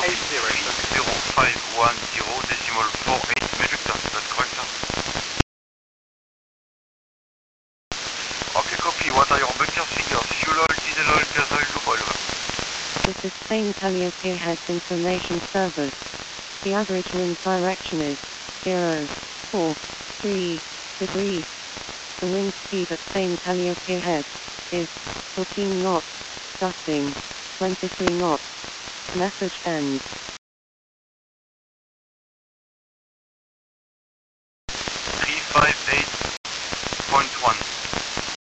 copy. 0510.48 metric tons, that's correct, sir? Okay, copy. What are your bunker figures? Fuel oil, diesel oil, gas oil, lube oil. This is Spain Calliope has information service. The average wind direction is 043 degrees. The wind speed at Spain Calliope Head is 14 knots, gusting 23 knots. Message ends. 358.1.